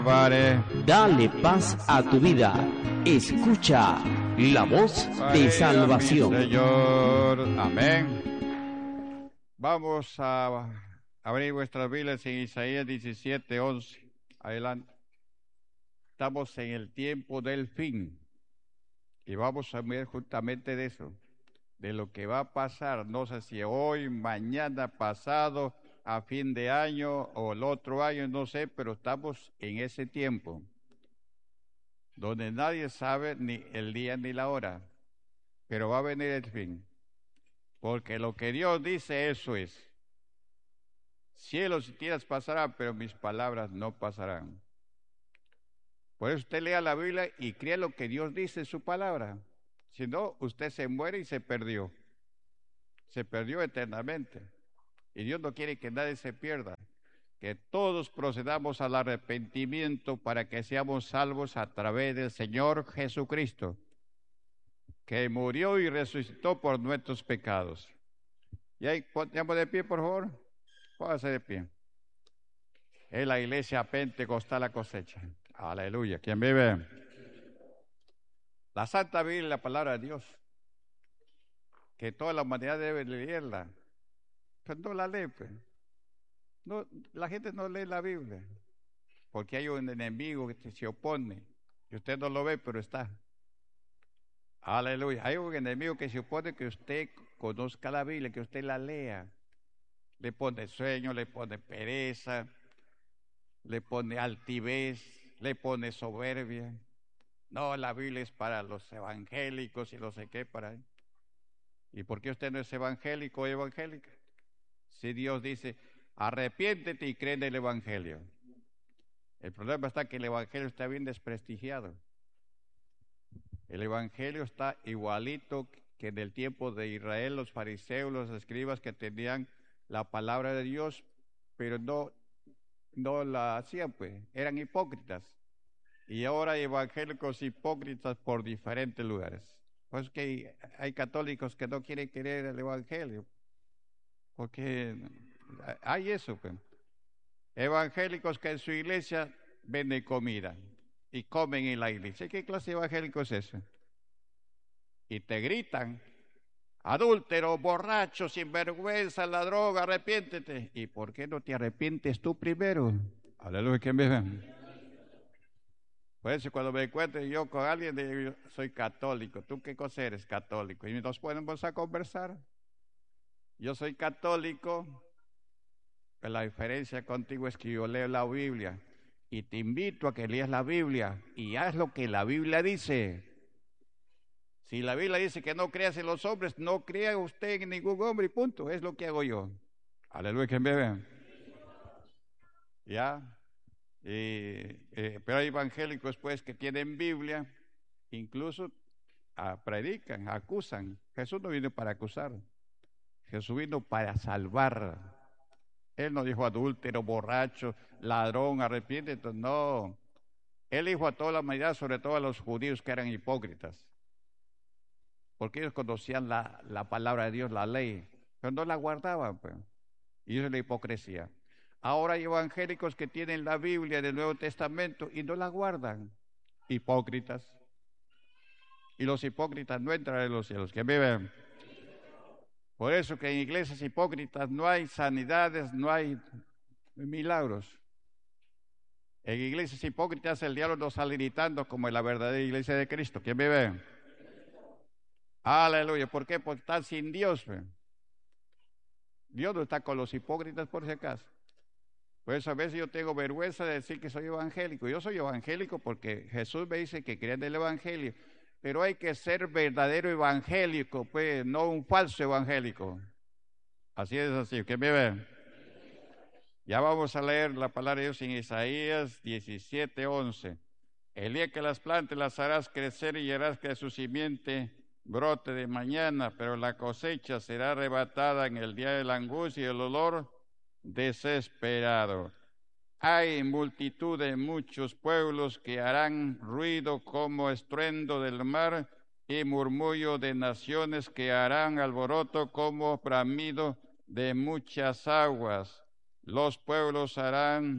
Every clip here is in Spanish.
Padre. Dale paz a tu vida. Escucha la voz de salvación. Señor, amén. Vamos a abrir vuestras Biblias en Isaías 17:11. Adelante. Estamos en el tiempo del fin y vamos a ver justamente de eso, de lo que va a pasar, no sé si hoy, mañana, pasado, a fin de año o el otro año, no sé, pero estamos en ese tiempo donde nadie sabe ni el día ni la hora, pero va a venir el fin, porque lo que Dios dice, eso es. Cielos y tierras pasarán, pero mis palabras no pasarán. Por eso usted lea la Biblia y crea lo que Dios dice en su palabra. Si no, usted se muere y se perdió eternamente. Y Dios no quiere que nadie se pierda, que todos procedamos al arrepentimiento para que seamos salvos a través del Señor Jesucristo, que murió y resucitó por nuestros pecados. Y ahí, ponemos de pie, por favor. Póngase de pie. Es la iglesia pentecostal la cosecha. Aleluya. ¿Quién vive? La Santa Biblia, la palabra de Dios, que toda la humanidad debe leerla. Pero no la lee, pues. No, la gente no lee la Biblia, porque hay un enemigo que se opone, y usted no lo ve, pero está. Aleluya. Hay un enemigo que se opone que usted conozca la Biblia, que usted la lea. Le pone sueño, le pone pereza, le pone altivez, le pone soberbia. No, la Biblia es para los evangélicos y no sé qué para él. ¿Y por qué usted no es evangélico o evangélica? Si Dios dice, arrepiéntete y cree en el evangelio. El problema está que el evangelio está bien desprestigiado. El evangelio está igualito que en el tiempo de Israel, los fariseos, los escribas que tenían la palabra de Dios, pero no la hacían, pues, eran hipócritas. Y ahora hay evangélicos hipócritas por diferentes lugares. Pues que hay católicos que no quieren creer el evangelio, porque hay eso, pues. Evangélicos que en su iglesia venden comida y comen en la iglesia. ¿Qué clase de evangélico es ese? Y te gritan, adúltero, borracho, sinvergüenza, ladrón, arrepiéntete. ¿Y por qué no te arrepientes tú primero? Aleluya, que me ven. Por eso cuando me encuentro yo con alguien, digo, soy católico. ¿Tú qué cosa eres? Católico. Y nos ponemos a conversar. Yo soy católico, pero la diferencia contigo es que yo leo la Biblia y te invito a que leas la Biblia y haz lo que la Biblia dice. Si la Biblia dice que no creas en los hombres, no crea usted en ningún hombre y punto. Es lo que hago yo. Aleluya, que me vean. ¿Ya? Pero hay evangélicos pues que tienen Biblia, incluso predican, acusan. Jesús no vino para acusar, Jesús vino para salvar. Él no dijo adúltero, borracho, ladrón, arrepiéntete, no. Él dijo a toda la humanidad, sobre todo a los judíos que eran hipócritas, porque ellos conocían la palabra de Dios, la ley, pero no la guardaban, pues. Y eso es la hipocresía. Ahora hay evangélicos que tienen la Biblia del Nuevo Testamento y no la guardan. Hipócritas. Y los hipócritas no entran en los cielos, que viven. Por eso que en iglesias hipócritas no hay sanidades, no hay milagros. En iglesias hipócritas el diablo nos sale gritando como en la verdadera iglesia de Cristo. ¿Quién vive? Aleluya. ¿Por qué? Porque están sin Dios. Dios no está con los hipócritas por si acaso. Por eso a veces yo tengo vergüenza de decir que soy evangélico. Yo soy evangélico porque Jesús me dice que creen del evangelio. Pero hay que ser verdadero evangélico, pues, no un falso evangélico. Así es así. ¿Qué me ve? Ya vamos a leer la palabra de Dios en Isaías 17:11. El día que las plantes las harás crecer y harás que su simiente brote de mañana, pero la cosecha será arrebatada en el día de la angustia y el dolor desesperado. Hay multitud de muchos pueblos que harán ruido como estruendo del mar y murmullo de naciones que harán alboroto como bramido de muchas aguas. Los pueblos harán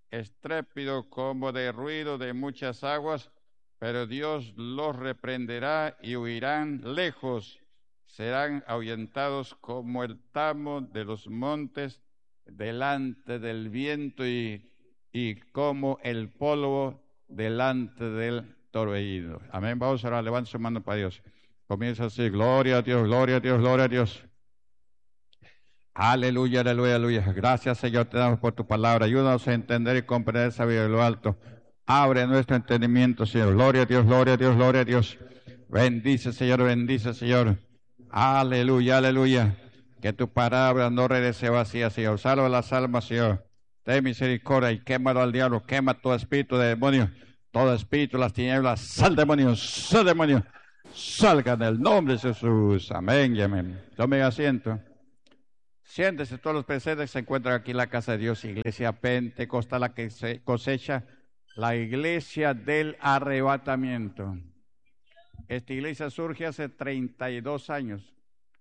estrépito como de ruido de muchas aguas, pero Dios los reprenderá y huirán lejos, serán ahuyentados como el tamo de los montes delante del viento y como el polvo delante del torbellino. Amén. Vamos a orar, levante su mano para Dios. Comienza así, gloria a Dios, gloria a Dios, gloria a Dios. Aleluya, aleluya, aleluya. Gracias, Señor, te damos por tu palabra. Ayúdanos a entender y comprender esa vida de lo alto. Abre nuestro entendimiento, Señor. Gloria a Dios, gloria a Dios, gloria a Dios. Bendice, Señor, bendice, Señor. Aleluya, aleluya. Que tu palabra no regrese vacía, Señor. Salva las almas, Señor. Ten misericordia y quémalo al diablo. Quema todo espíritu de demonio. Todo espíritu de las tinieblas. Sal demonio, sal demonio. Salga en el nombre de Jesús. Amén y amén. Tome asiento. Siéntese, todos los presentes se encuentran aquí en la casa de Dios, iglesia pentecostal, la que se cosecha, la iglesia del arrebatamiento. Esta iglesia surge hace 32 años.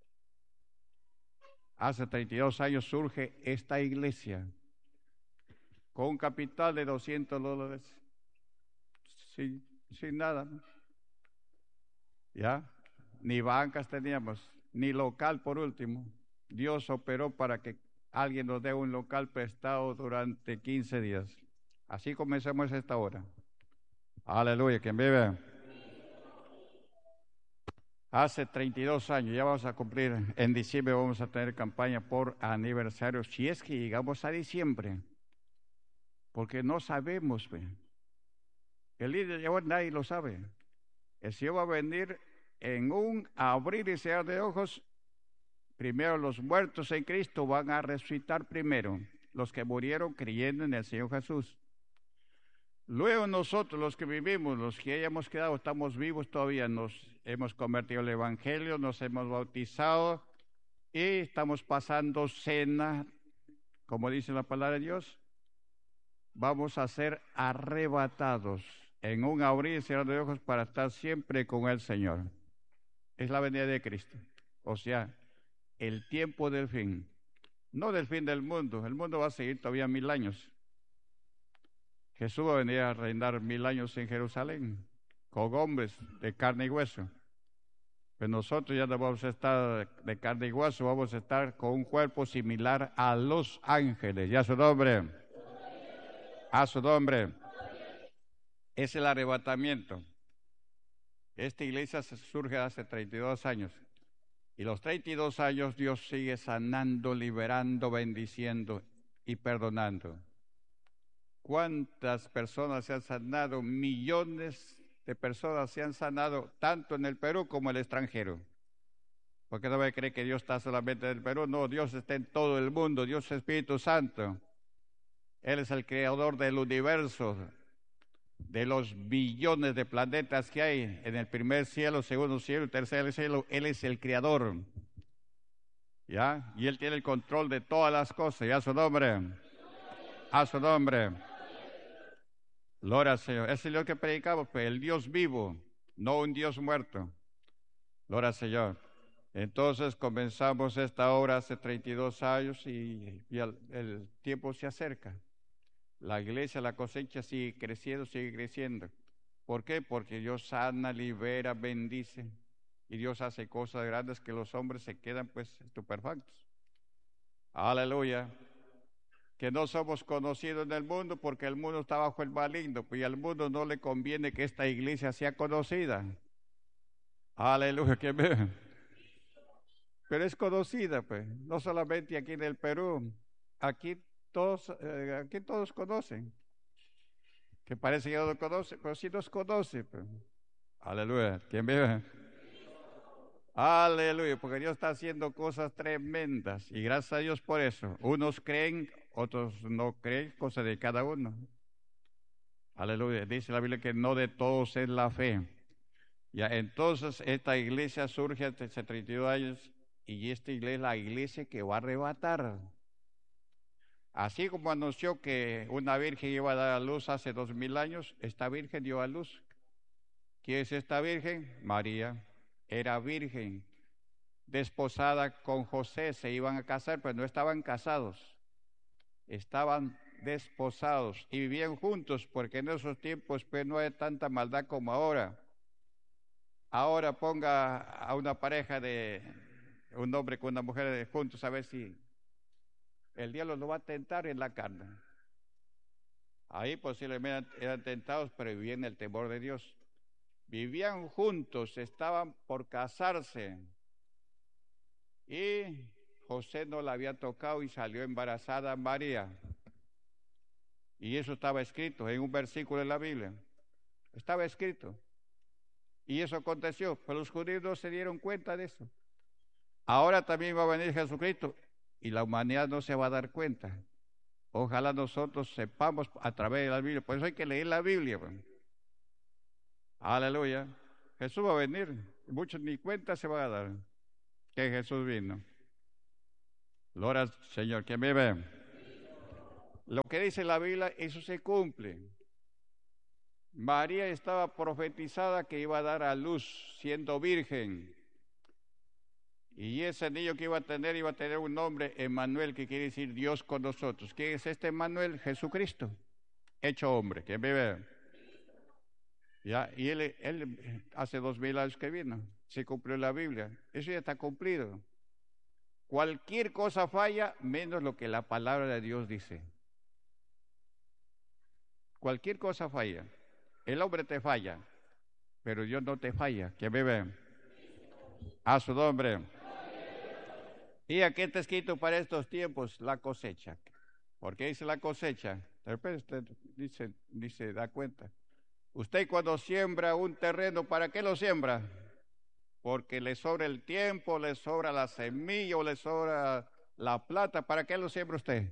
Hace 32 años surge esta iglesia con un capital de $200, sin nada. ¿Ya? Ni bancas teníamos, ni local por último. Dios operó para que alguien nos dé un local prestado durante 15 días. Así comenzamos esta hora. Aleluya, quien vive. Hace 32 años, ya vamos a cumplir, en diciembre vamos a tener campaña por aniversario, si es que llegamos a diciembre, porque no sabemos. El líder de hoy nadie lo sabe. El Señor va a venir en un abrir y cerrar de ojos. Primero los muertos en Cristo van a resucitar primero, los que murieron creyendo en el Señor Jesús. Luego nosotros, los que vivimos, los que hayamos quedado, estamos vivos todavía, nos hemos convertido al Evangelio, nos hemos bautizado y estamos pasando cena, como dice la palabra de Dios. Vamos a ser arrebatados en un abrir y cerrar de ojos para estar siempre con el Señor. Es la venida de Cristo. O sea, el tiempo del fin, no del fin del mundo. El mundo va a seguir todavía 1000 años. Jesús va a venir a reinar 1000 años en Jerusalén, con hombres de carne y hueso. Pero nosotros ya no vamos a estar de carne y hueso, vamos a estar con un cuerpo similar a los ángeles. Ya su nombre. A su nombre. Es el arrebatamiento. Esta iglesia surge hace 32 años. Y los 32 años Dios sigue sanando, liberando, bendiciendo y perdonando. ¿Cuántas personas se han sanado? Millones de personas se han sanado, tanto en el Perú como en el extranjero. Porque no me cree que Dios está solamente en el Perú. No, Dios está en todo el mundo. Dios es Espíritu Santo. Él es el creador del universo, de los billones de planetas que hay en el primer cielo, segundo cielo y tercer cielo. Él es el creador, ¿ya? Y Él tiene el control de todas las cosas. ¿Ya? A su nombre. A su nombre. Gloria al Señor. Es el Dios que predicamos, pues, el Dios vivo, no un Dios muerto. Gloria al Señor. Entonces comenzamos esta obra hace 32 años y el tiempo se acerca. La iglesia, la cosecha sigue creciendo. ¿Por qué? Porque Dios sana, libera, bendice. Y Dios hace cosas grandes que los hombres se quedan pues estupefactos. Aleluya. Que no somos conocidos en el mundo porque el mundo está bajo el maligno, pues y al mundo no le conviene que esta iglesia sea conocida. Aleluya. Que pero es conocida, pues, no solamente aquí en el Perú, aquí todos conocen. Que parece que no lo conoce, pero sí nos conoce. Pues. Aleluya. ¿Quién vive? Aleluya, porque Dios está haciendo cosas tremendas y gracias a Dios por eso. Unos creen, otros no creen, cosa de cada uno. Aleluya. Dice la Biblia que no de todos es la fe. Ya, entonces esta iglesia surge hace 32 años y esta iglesia es la iglesia que va a arrebatar. Así como anunció que una virgen iba a dar a luz hace 2000 años, esta virgen dio a luz. ¿Quién es esta virgen? María. Era virgen, desposada con José, se iban a casar, pero no estaban casados. Estaban desposados y vivían juntos, porque en esos tiempos pues no hay tanta maldad como ahora. Ahora ponga a una pareja de un hombre con una mujer juntos a ver si el diablo lo va a tentar en la carne. Ahí posiblemente eran tentados, pero vivían el temor de Dios. Vivían juntos, estaban por casarse. Y José no la había tocado y salió embarazada María. Y eso estaba escrito en un versículo de la Biblia. Estaba escrito. Y eso aconteció, pero los judíos no se dieron cuenta de eso. Ahora también va a venir Jesucristo y la humanidad no se va a dar cuenta. Ojalá nosotros sepamos a través de la Biblia. Por eso hay que leer la Biblia. Pues. Aleluya. Jesús va a venir. Muchos ni cuenta se van a dar que Jesús vino. Gloria al Señor. ¿Quién me ve? Lo que dice la Biblia, eso se cumple. María estaba profetizada que iba a dar a luz siendo virgen. Y ese niño que iba a tener un nombre, Emmanuel, que quiere decir Dios con nosotros. ¿Quién es este Emmanuel? Jesucristo, hecho hombre. ¿Quién me ve? Ya, y él hace 2000 años que vino, se cumplió la Biblia, eso ya está cumplido. Cualquier cosa falla, menos lo que la palabra de Dios dice. Cualquier cosa falla. El hombre te falla, pero Dios no te falla. ¿Quién me ve? A su nombre. ¿Y aquí está escrito para estos tiempos? La cosecha. ¿Por qué dice la cosecha? De repente usted dice, da cuenta. Usted cuando siembra un terreno, ¿para qué lo siembra? Porque le sobra el tiempo, le sobra la semilla o le sobra la plata. ¿Para qué lo siembra usted?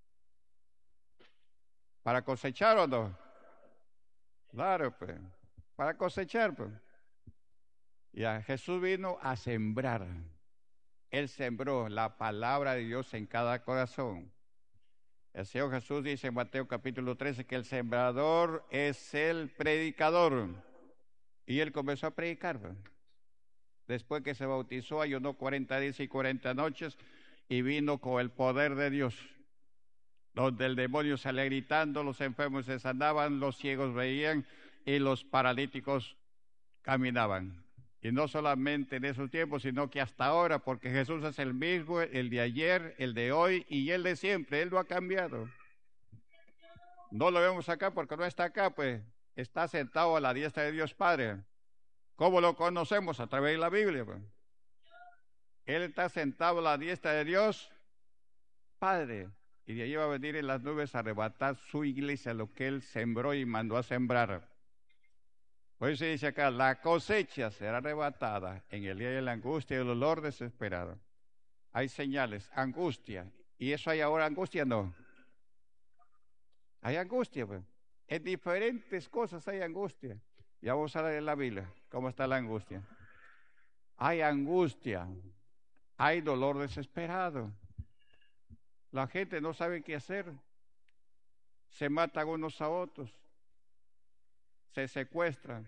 ¿Para cosechar o no? Claro, pues, para cosechar, pues. Ya, Jesús vino a sembrar. Él sembró la palabra de Dios en cada corazón. El Señor Jesús dice en Mateo capítulo 13 que el sembrador es el predicador. Y él comenzó a predicar. Después que se bautizó, ayunó 40 días y 40 noches y vino con el poder de Dios. Donde el demonio salía gritando, los enfermos se sanaban, los ciegos veían y los paralíticos caminaban. Y no solamente en esos tiempos, sino que hasta ahora, porque Jesús es el mismo, el de ayer, el de hoy y el de siempre. Él no ha cambiado. No lo vemos acá porque no está acá, pues está sentado a la diestra de Dios Padre. ¿Cómo lo conocemos? A través de la Biblia. Pues. Él está sentado a la diestra de Dios Padre. Y de allí va a venir en las nubes a arrebatar su iglesia, lo que Él sembró y mandó a sembrar. Por eso dice acá, la cosecha será arrebatada en el día de la angustia y el dolor desesperado. Hay señales, angustia. ¿Y eso hay ahora angustia? No. Hay angustia, pues. En diferentes cosas hay angustia. Ya vamos a leer la Biblia, cómo está la angustia. Hay angustia, hay dolor desesperado. La gente no sabe qué hacer. Se matan unos a otros. Se secuestran.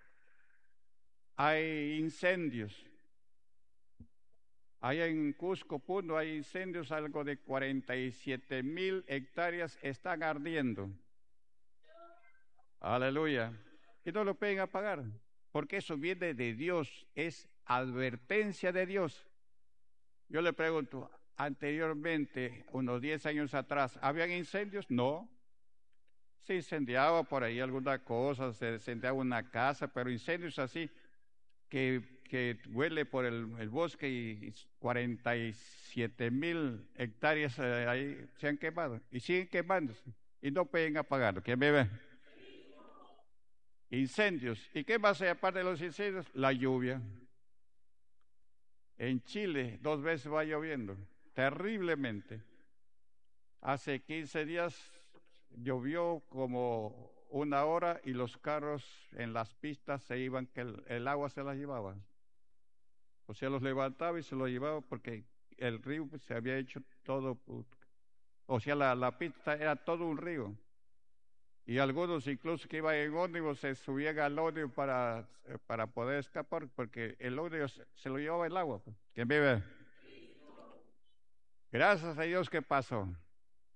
Hay incendios. Allá en Cusco, Puno, hay incendios, algo de 47,000 hectáreas están ardiendo. Aleluya. Y no lo pueden apagar, porque eso viene de Dios, es advertencia de Dios. Yo le pregunto, anteriormente, unos 10 años atrás, ¿habían incendios? No. Se incendiaba por ahí alguna cosa, se incendiaba una casa, pero incendios así que huele por el bosque y 47,000 hectáreas ahí se han quemado y siguen quemándose y no pueden apagarlo. ¿Quién me ve? Incendios. ¿Y qué más hay aparte de los incendios? La lluvia. En Chile 2 veces va lloviendo, terriblemente. Hace 15 días llovió como 1 hora y los carros en las pistas se iban, que el agua se las llevaba. O sea, los levantaba y se los llevaba porque el río se había hecho todo, o sea, la pista era todo un río. Y algunos incluso que iban en ómnibus se subían al ómnibus para poder escapar porque el ómnibus se lo llevaba el agua. ¿Quién vive? Gracias a Dios que pasó.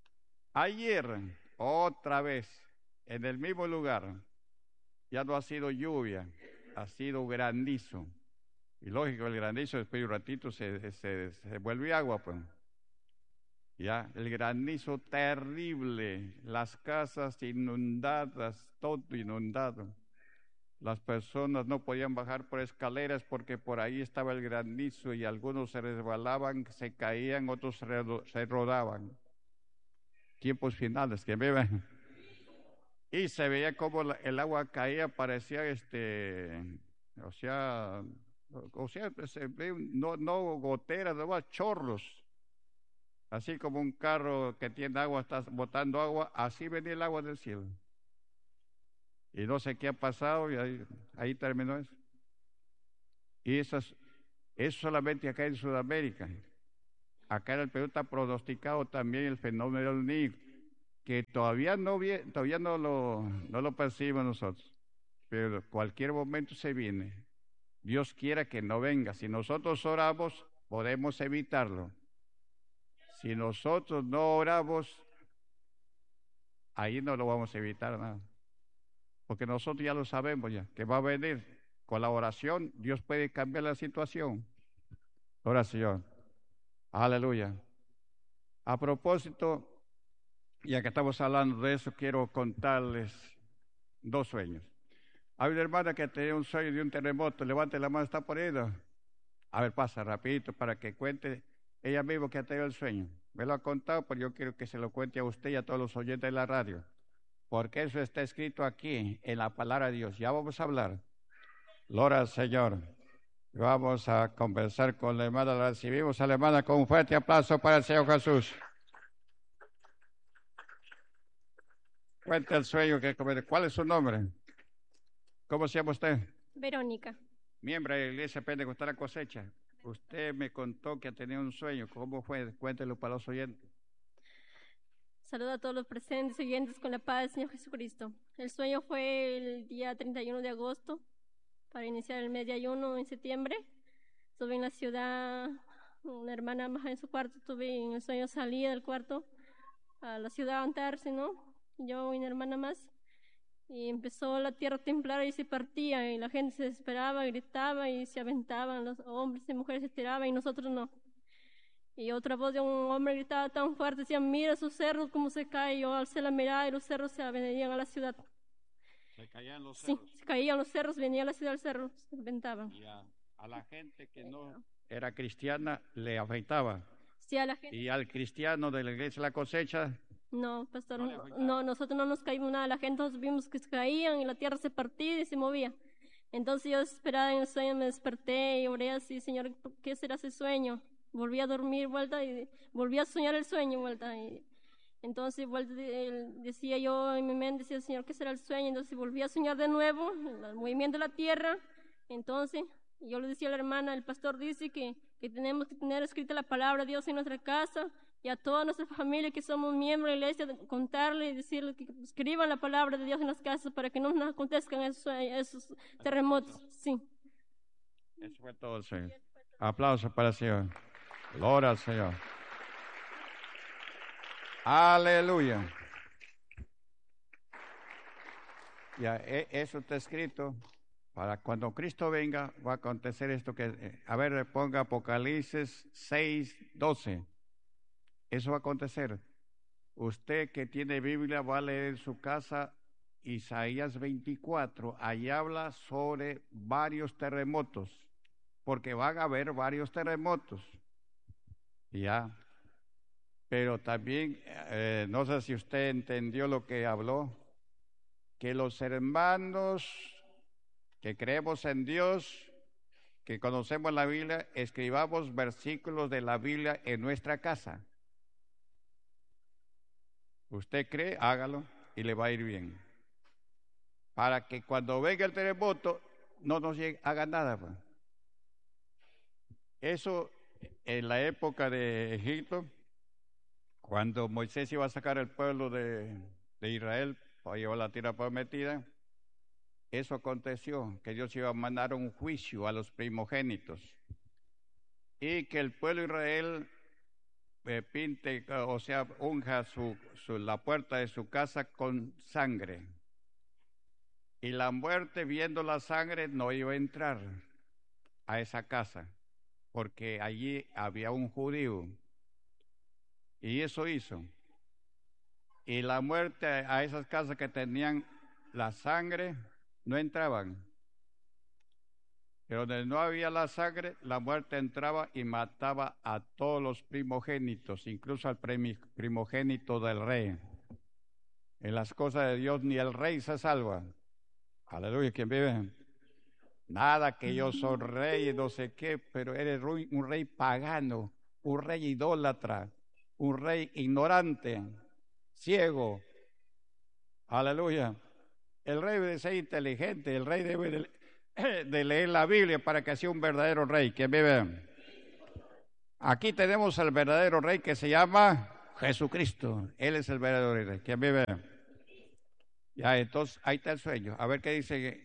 Ayer, otra vez, en el mismo lugar, ya no ha sido lluvia, ha sido granizo. Y lógico, el granizo después de un ratito se vuelve agua, pues. Ya, el granizo terrible, las casas inundadas, todo inundado. Las personas no podían bajar por escaleras porque por ahí estaba el granizo y algunos se resbalaban, se caían, otros se rodaban. Tiempos finales que viven. Y se veía como el agua caía, parecía o sea, se ve no goteras, no chorros. Así como un carro que tiene agua está botando agua, así venía el agua del cielo. Y no sé qué ha pasado y ahí terminó eso. Y eso solamente acá en Sudamérica. Acá en el Perú está pronosticado también el fenómeno del Niño, que todavía no lo percibimos nosotros, pero cualquier momento se viene. Dios quiera que no venga. Si nosotros oramos, podemos evitarlo. Si nosotros no oramos, ahí no lo vamos a evitar nada. Porque nosotros ya lo sabemos ya, que va a venir. Con la oración, Dios puede cambiar la situación. Oración. Aleluya. A propósito, ya que estamos hablando de eso, quiero contarles 2 sueños. Hay una hermana que tenía un sueño de un terremoto. Levante la mano, ¿está por ahí? A ver, pasa rapidito para que cuente ella misma que ha tenido el sueño. Me lo ha contado, pero yo quiero que se lo cuente a usted y a todos los oyentes de la radio. Porque eso está escrito aquí en la palabra de Dios. Ya vamos a hablar. Gloria al Señor. Vamos a conversar con la hermana. La recibimos a la hermana con un fuerte aplauso para el Señor Jesús. Cuente el sueño que comete. ¿Cuál es su nombre? ¿Cómo se llama usted? Verónica. Miembro de la Iglesia Pentecostal La Cosecha. Usted me contó que ha tenido un sueño. ¿Cómo fue? Cuéntelo para los oyentes. Saludo a todos los presentes y oyentes con la paz del Señor Jesucristo. El sueño fue el día 31 de agosto, para iniciar el mes de ayuno en septiembre. Estuve en la ciudad, una hermana más en su cuarto, estuve en el sueño, salí del cuarto a la ciudad a untarse, ¿no? Yo y una hermana más. Y empezó la tierra a temblar y se partía, y la gente se desesperaba, gritaba y se aventaban, los hombres y mujeres se tiraban y nosotros no. Y otra voz de un hombre gritaba tan fuerte, decía, mira esos cerros cómo se caen. Yo alcé la mirada y los cerros se venían a la ciudad. ¿Se caían los cerros? Sí, se caían los cerros, venía a la ciudad el cerro, se aventaban. Y a la gente que no era cristiana le afectaba. Sí, a la gente. ¿Y al cristiano de la Iglesia La Cosecha? No, pastor, no, nosotros no nos caímos nada, la gente nos vimos que se caían y la tierra se partía y se movía. Entonces yo desesperada en el sueño me desperté y oré así, Señor, ¿qué será ese sueño? Volví a dormir, vuelta, y volví a soñar el sueño, vuelta. Y entonces decía yo en mi mente, decía, Señor, ¿qué será el sueño? Entonces volví a soñar de nuevo, el movimiento de la tierra. Entonces yo le decía a la hermana, el pastor dice que tenemos que tener escrita la palabra de Dios en nuestra casa, y a toda nuestra familia que somos miembros de la iglesia, contarle y decirle que escriban la palabra de Dios en las casas para que no nos acontezcan esos terremotos. Sí. Eso fue todo, Señor. Aplausos para el Señor. Gloria al Señor. Aleluya. Ya, eso está escrito. Para cuando Cristo venga, va a acontecer esto que, a ver, ponga Apocalipsis 6:12. Eso va a acontecer. Usted que tiene Biblia va a leer en su casa Isaías 24. Ahí habla sobre varios terremotos, porque van a haber varios terremotos. Ya. Pero también, no sé si usted entendió lo que habló, que los hermanos que creemos en Dios, que conocemos la Biblia, escribamos versículos de la Biblia en nuestra casa. Usted cree, hágalo y le va a ir bien. Para que cuando venga el terremoto no nos haga nada. Pues. Eso en la época de Egipto, cuando Moisés iba a sacar al pueblo de Israel para llevar la tierra prometida, eso aconteció, que Dios iba a mandar un juicio a los primogénitos y que el pueblo de Israel pinte, o sea, unja la puerta de su casa con sangre. Y la muerte, viendo la sangre, no iba a entrar a esa casa, porque allí había un judío. Y eso hizo. Y la muerte a esas casas que tenían la sangre, no entraban. Pero donde no había la sangre, la muerte entraba y mataba a todos los primogénitos, incluso al primogénito del rey. En las cosas de Dios ni el rey se salva. Aleluya, ¿quién vive? Nada que yo soy rey y no sé qué, pero eres un rey pagano, un rey idólatra, un rey ignorante, ciego. Aleluya. El rey debe ser inteligente, el rey debe de leer la Biblia para que sea un verdadero rey. ¿Quién vive? Aquí tenemos al verdadero rey que se llama Jesucristo. Él es el verdadero rey. ¿Quién vive? Ya, entonces ahí está el sueño. A ver qué dice.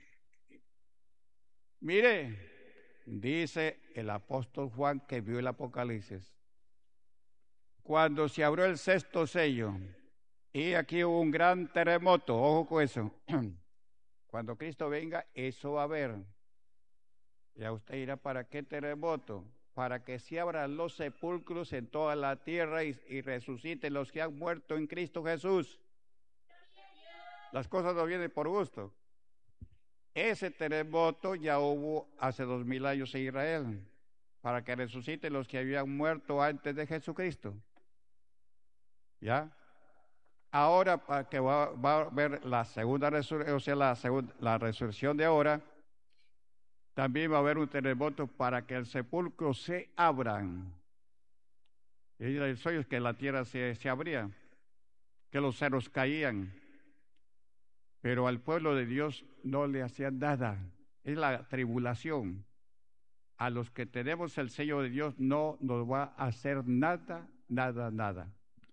Mire, dice el apóstol Juan que vio el Apocalipsis. Cuando se abrió el sexto sello, y aquí hubo un gran terremoto, ojo con eso. Cuando Cristo venga, eso va a haber. Ya usted dirá, ¿para qué terremoto? Para que se abran los sepulcros en toda la tierra y resuciten los que han muerto en Cristo Jesús. Las cosas no vienen por gusto. Ese terremoto ya hubo hace 2000 años en Israel, para que resuciten los que habían muerto antes de Jesucristo. ¿Ya? Ahora, para que va a haber la segunda resurrección, o sea, la resurrección de ahora, también va a haber un terremoto para que el sepulcro se abran. Y el sueño es que la tierra se abría, que los cerros caían, pero al pueblo de Dios no le hacían nada. Es la tribulación. A los que tenemos el sello de Dios no nos va a hacer nada, nada, nada.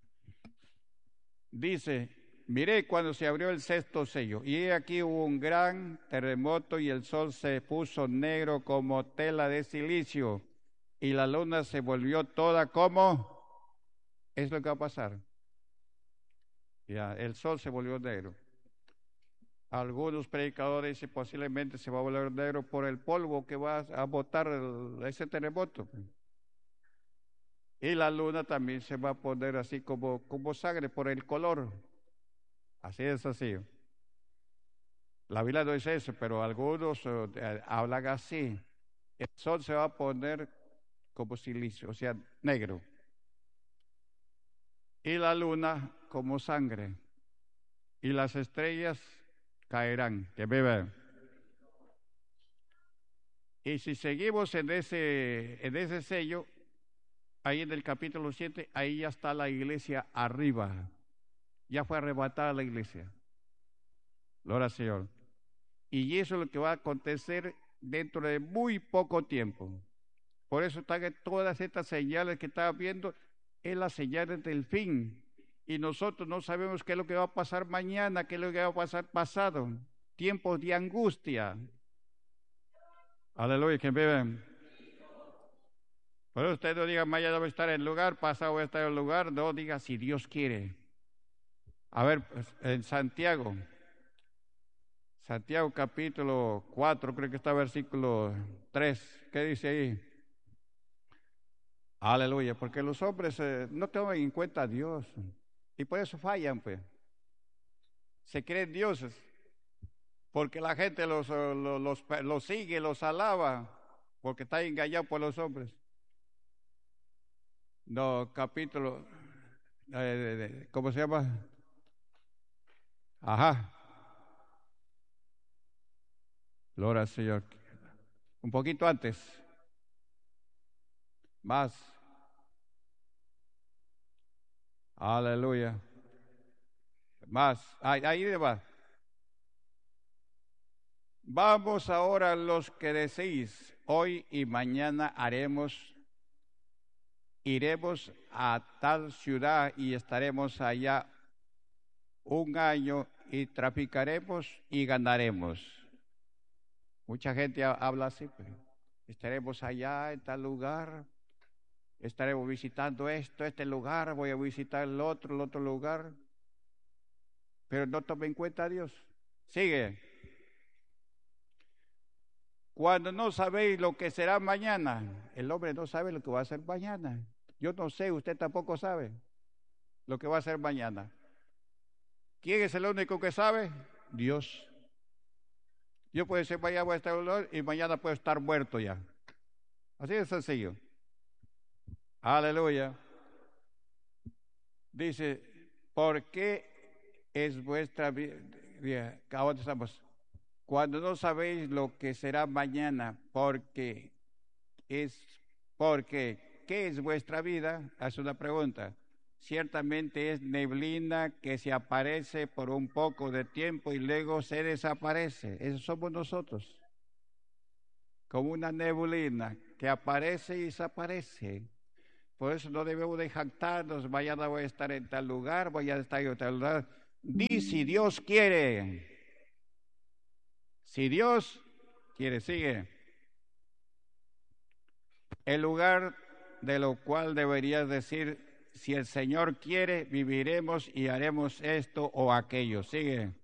Dice, miré cuando se abrió el sexto sello, y aquí hubo un gran terremoto y el sol se puso negro como tela de silicio, y la luna se volvió toda como, es lo que va a pasar. Ya, el sol se volvió negro. Algunos predicadores dicen posiblemente se va a volver negro por el polvo que va a botar ese terremoto. Y la luna también se va a poner así como sangre por el color. Así es así. La Biblia no dice eso, pero algunos hablan así. El sol se va a poner como silicio, o sea, negro. Y la luna como sangre. Y las estrellas caerán. Que vive. Y si seguimos en ese sello, ahí en el capítulo 7, ahí ya está la iglesia arriba. Ya fue arrebatada la iglesia. Gloria al Señor. Y eso es lo que va a acontecer dentro de muy poco tiempo. Por eso están todas estas señales que están viendo, es las señales del fin. Y nosotros no sabemos qué es lo que va a pasar mañana, qué es lo que va a pasar pasado. Tiempos de angustia. Aleluya, que viven. Pero usted no diga, mañana voy a estar en el lugar, pasado voy a estar en el lugar. No diga, si Dios quiere. A ver, pues, en Santiago capítulo 4, creo que está versículo 3. ¿Qué dice ahí? Aleluya, porque los hombres no toman en cuenta a Dios. Y por eso fallan, pues. Se creen dioses. Porque la gente los sigue, los alaba, porque está engañado por los hombres. No, capítulo, ¿cómo se llama? Ajá. Gloria al Señor. Un poquito antes. Más. Aleluya. Más. Ahí va. Vamos ahora los que decís, hoy y mañana iremos a tal ciudad y estaremos allá un año y traficaremos y ganaremos. Mucha gente habla así, pues. Estaremos allá en tal lugar estaremos visitando este lugar, voy a visitar el otro lugar, pero no tome en cuenta a Dios. Sigue. Cuando no sabéis lo que será mañana, el hombre no sabe lo que va a ser mañana. Yo no sé, usted tampoco sabe lo que va a ser mañana. ¿Quién es el único que sabe? Dios. Yo puedo decir, mañana voy a estar y mañana puedo estar muerto ya. Así de sencillo. Aleluya. Dice, ¿por qué es vuestra vida? Ahora estamos. Cuando no sabéis lo que será mañana, ¿qué es vuestra vida? Haz una pregunta. Ciertamente es neblina que se aparece por un poco de tiempo y luego se desaparece. Eso somos nosotros. Como una neblina que aparece y desaparece. Por eso no debemos de jactarnos. Mañana voy a estar en tal lugar, voy a estar en tal lugar. Di si Dios quiere. Si Dios quiere, sigue. El lugar de lo cual deberías decir, si el Señor quiere, viviremos y haremos esto o aquello. Sigue.